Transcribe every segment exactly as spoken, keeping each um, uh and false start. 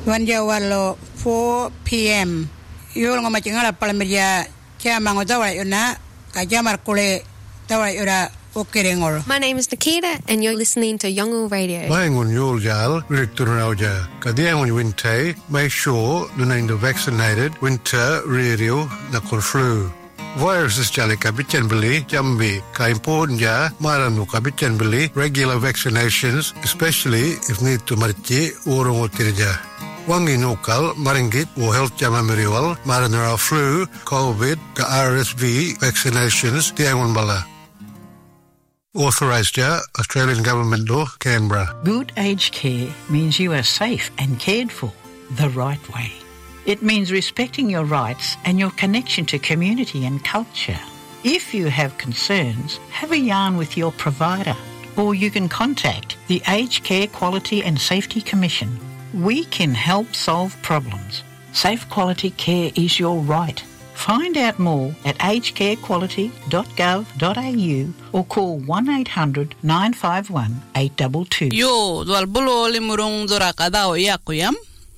Wanjawalo four p.m. Yul ngomacingala palamirya kiamango tawa yuna kajamar kule tawa yura okirengol. My name is Nikita and you're listening to Yongle Radio. Mayangun yuljal riturauja kadiangun winte make sure nunainda vaccinated winter radio nakul flu. Viruses jali kabitan beli jambi ka important ja maranu kabitan beli regular vaccinations especially if need to marci urung utirja. Wangi nukal maringit o health jama meriwal maranara flu COVID ka R S V vaccinations diangun bala. Authorised ja Australian Government law Canberra. Good aged care means you are safe and cared for the right way. It means respecting your rights and your connection to community and culture. If you have concerns, have a yarn with your provider or you can contact the Aged Care Quality and Safety Commission. We can help solve problems. Safe quality care is your right. Find out more at aged care quality dot gov dot a u or call one eight hundred nine five one eight two two. Yo, dual bulo limurong doraka daw yakuyam.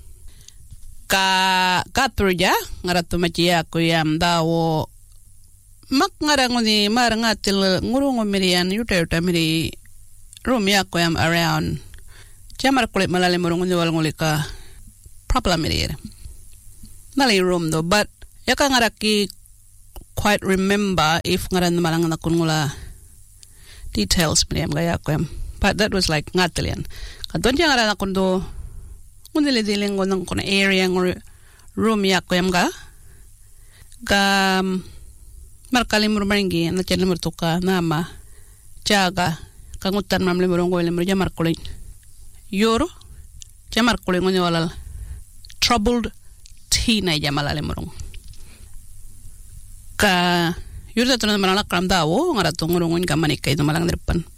Ka katurja ngaratu machi yakuyam daw mak ngaranguni marangatil ngurungo mirian yuta yuta miri room yakuyam around jamar kulit malale murungo dual ngulika problem miri nali room do but yaka ngaraki quite remember if ngaran malang nakungula details miriam gaya yakuyam but that was like ngatilian kadon jang ngaran nakundo Unili diling ko ng kuna area ng room yakuyam ga ga markalim rumaringi na chen limurtuka nama jaga kangutan mam limurong ko limur jamar kulin yoro jamar kulin ngonyo walal troubled teen ay jamala limurong ka yoro tato na malala kram dawo ngaratong ngurungun ka manikay no malang nirpan